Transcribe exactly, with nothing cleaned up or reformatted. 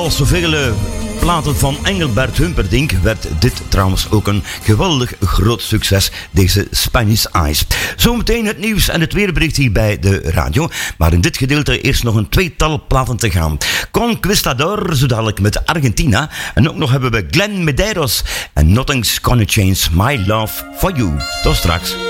Zoals zoveel uh, platen van Engelbert Humperdinck werd dit trouwens ook een geweldig groot succes, deze Spanish Eyes. Zometeen het nieuws en het weerbericht hier bij de radio, maar in dit gedeelte eerst nog een tweetal platen te gaan. Conquistador, zo dadelijk met Argentina, en ook nog hebben we Glenn Medeiros en Nothing's Gonna Change My Love For You. Tot straks.